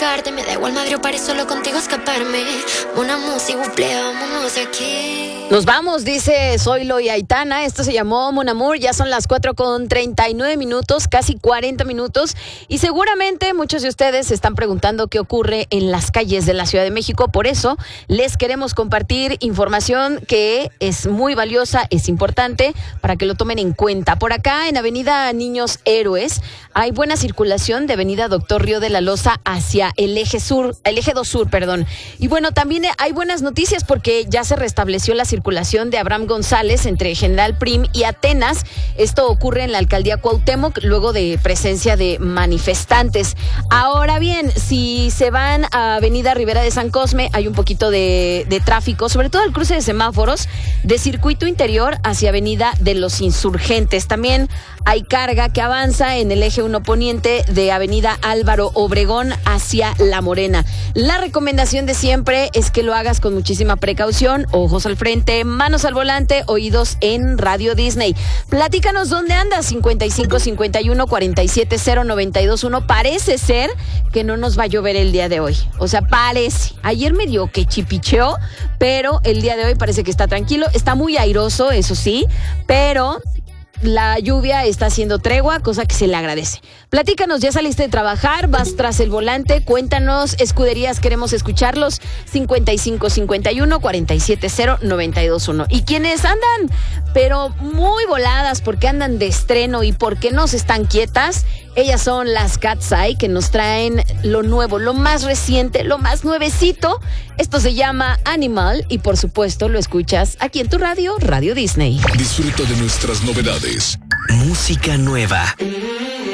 tocarte. Me da igual madre o paré solo contigo escaparme. Una música, buple, vámonos de aquí. Nos vamos, dice Zoilo y Aitana. Esto se llamó Mon Amour. Ya son las 4:39, casi 40 minutos. Y seguramente muchos de ustedes se están preguntando qué ocurre en las calles de la Ciudad de México. Por eso les queremos compartir información que es muy valiosa, es importante para que lo tomen en cuenta. Por acá en Avenida Niños Héroes hay buena circulación de Avenida Doctor Río de la Loza hacia el eje 2 sur. Y bueno, también hay buenas noticias porque ya se restableció la circulación de Abraham González entre General Prim y Atenas. Esto ocurre en la alcaldía Cuauhtémoc luego de presencia de manifestantes. Ahora bien, si se van a Avenida Rivera de San Cosme, hay un poquito de tráfico, sobre todo el cruce de semáforos de circuito interior hacia Avenida de los Insurgentes. También hay carga que avanza en el eje 1 poniente de Avenida Álvaro Obregón hacia La Morena. La recomendación de siempre es que lo hagas con muchísima precaución, ojos al frente, manos al volante, oídos en Radio Disney. Platícanos dónde andas, 5551-470-921. Parece ser que no nos va a llover el día de hoy. O sea, parece. Ayer medio que chipicheó, pero el día de hoy parece que está tranquilo. Está muy airoso, eso sí, pero la lluvia está haciendo tregua, cosa que se le agradece. Platícanos, ¿ya saliste de trabajar? ¿Vas tras el volante? Cuéntanos, escuderías, queremos escucharlos. 5551-470-921. Y quienes andan, pero muy voladas porque andan de estreno y porque no se están quietas, ellas son las Cat's Eye, que nos traen lo nuevo, lo más reciente, lo más nuevecito. Esto se llama Animal y por supuesto lo escuchas aquí en tu radio, Radio Disney. Disfruta de nuestras novedades. Música nueva.